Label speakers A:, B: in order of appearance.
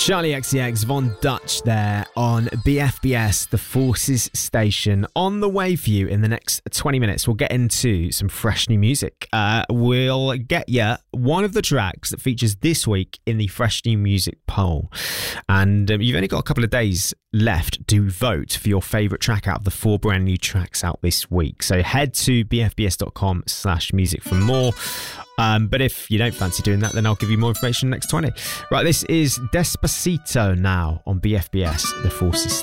A: Charlie XCX, Von Dutch there on BFBS, the Forces Station. On the way for you in the next 20 minutes, we'll get into some fresh new music. We'll get you one of the tracks that features this week in the Fresh New Music poll. And you've only got a couple of days left to vote for your favourite track out of the 4 brand new tracks out this week. So head to bfbs.com/music for more. But if you don't fancy doing that, then I'll give you more information in the next 20. Right, this is Despacito now on BFBS, the Forces Station.